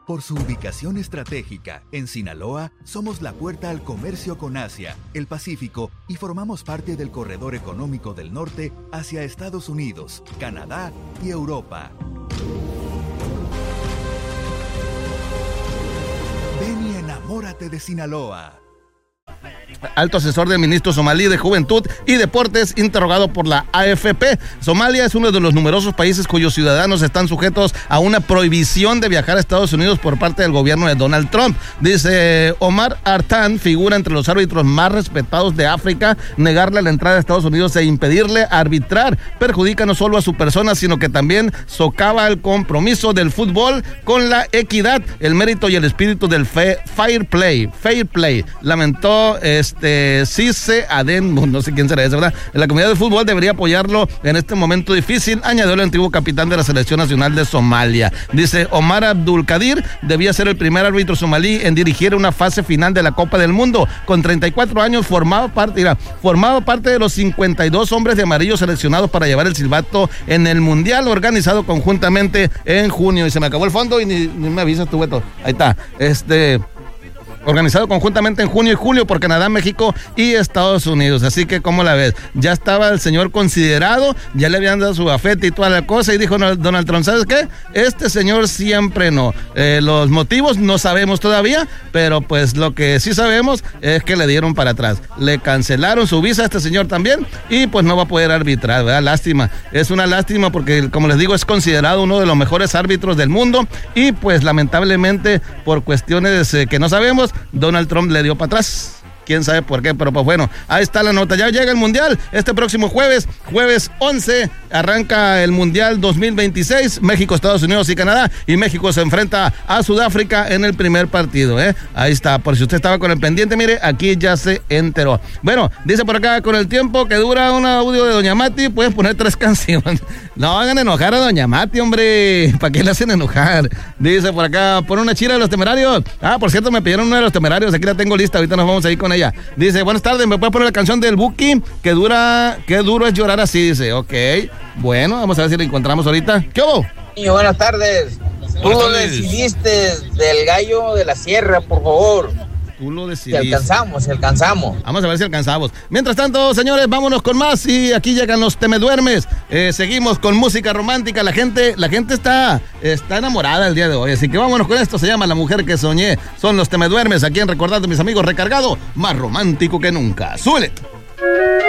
Por su ubicación estratégica, en Sinaloa, somos la puerta al comercio con Asia, el Pacífico y formamos parte del corredor económico del norte hacia Estados Unidos, Canadá y Europa. Ven y enamórate de Sinaloa. Alto asesor del ministro somalí de Juventud y Deportes, interrogado por la AFP. Somalia es uno de los numerosos países cuyos ciudadanos están sujetos a una prohibición de viajar a Estados Unidos por parte del gobierno de Donald Trump. Dice Omar Artan, figura entre los árbitros más respetados de África. Negarle la entrada a Estados Unidos e impedirle arbitrar perjudica no solo a su persona, sino que también socava el compromiso del fútbol con la equidad, el mérito y el espíritu del fair play. Lamentó Cisse Aden, no sé quién será ese, ¿verdad? La comunidad de fútbol debería apoyarlo en este momento difícil, añadió el antiguo capitán de la selección nacional de Somalia. Dice Omar Abdul Kadir debía ser el primer árbitro somalí en dirigir una fase final de la Copa del Mundo. Con 34 años formaba parte de los 52 hombres de amarillo seleccionados para llevar el silbato en el Mundial organizado conjuntamente en junio. Y se me acabó el fondo y ni me avisas tú, Beto. Ahí está. Organizado conjuntamente en junio y julio por Canadá, México y Estados Unidos. Así que, ¿cómo la ves? Ya estaba el señor considerado, ya le habían dado su gafete y toda la cosa, y dijo Donald Trump, ¿sabes qué? Este señor siempre no. Los motivos no sabemos todavía, pero pues lo que sí sabemos es que le dieron para atrás. Le cancelaron su visa a este señor también, y pues no va a poder arbitrar, ¿verdad? Lástima. Es una lástima porque, como les digo, es considerado uno de los mejores árbitros del mundo, y pues lamentablemente, por cuestiones que no sabemos, Donald Trump le dio para atrás. Quién sabe por qué, pero pues bueno, ahí está la nota. Ya llega el Mundial este próximo jueves 11, arranca el Mundial 2026, México, Estados Unidos y Canadá, y México se enfrenta a Sudáfrica en el primer partido, Ahí está, por si usted estaba con el pendiente, mire, aquí ya se enteró. Bueno, dice por acá, con el tiempo que dura un audio de Doña Mati, puedes poner 3 canciones. No hagan enojar a Doña Mati, hombre, ¿para qué le hacen enojar? Dice por acá, pon una chira de Los Temerarios. Por cierto, me pidieron uno de Los Temerarios, aquí la tengo lista, ahorita nos vamos a ir con ella. Dice, buenas tardes, ¿me puedes poner la canción del Buki? Qué duro es llorar así, dice. Ok, bueno, vamos a ver si la encontramos ahorita. ¿Qué hubo? Niño, buenas tardes. Tú decidiste del gallo de la sierra, por favor. Tú lo decidiste. Si alcanzamos. Vamos a ver si alcanzamos. Mientras tanto, señores, vámonos con más. Y aquí llegan los Te Me Duermes. Seguimos con música romántica. La gente está enamorada el día de hoy. Así que vámonos con esto. Se llama La Mujer que Soñé. Son los Te Me Duermes. Aquí en Recordando, mis amigos, recargado. Más romántico que nunca. ¡Súbele!